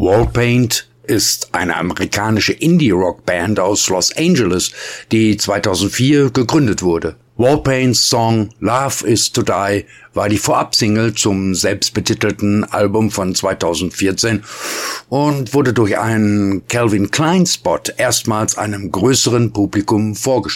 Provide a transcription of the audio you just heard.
Wallpaint ist eine amerikanische Indie-Rock-Band aus Los Angeles, die 2004 gegründet wurde. Wallpaints Song Love Is to Die war die Vorabsingle zum selbstbetitelten Album von 2014 und wurde durch einen Calvin Klein Spot erstmals einem größeren Publikum vorgestellt.